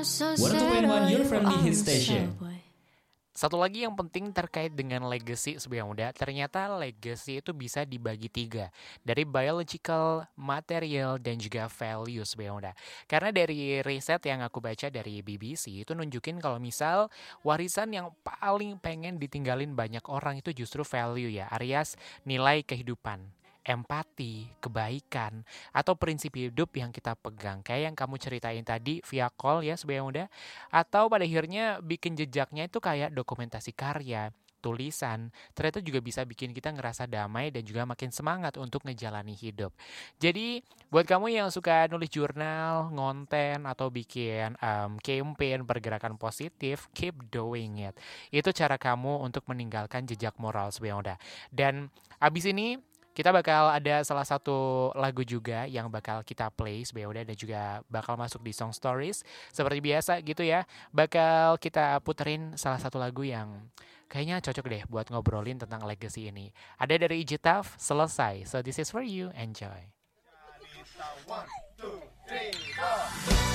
102.1 Your Friendly Hit Station. Satu lagi yang penting terkait dengan legacy sebagai muda, ternyata legacy itu bisa dibagi 3, dari biological, material, dan juga value sebagai muda. Karena dari riset yang aku baca dari BBC itu nunjukin kalau misal warisan yang paling pengen ditinggalin banyak orang itu justru value ya, alias nilai kehidupan, empati, kebaikan, atau prinsip hidup yang kita pegang. Kayak yang kamu ceritain tadi via call ya sebagai muda. Atau pada akhirnya bikin jejaknya itu kayak dokumentasi karya, tulisan, ternyata juga bisa bikin kita ngerasa damai dan juga makin semangat untuk ngejalani hidup. Jadi buat kamu yang suka nulis jurnal, ngonten, atau bikin campaign pergerakan positif, keep doing it. Itu cara kamu untuk meninggalkan jejak moral sebagai muda. Dan abis ini kita bakal ada salah satu lagu juga yang bakal kita play sebagai udah dan juga bakal masuk di Song Stories. Seperti biasa gitu ya, bakal kita puterin salah satu lagu yang kayaknya cocok deh buat ngobrolin tentang legacy ini. Ada dari Ijitaf, Selesai. So this is for you, enjoy.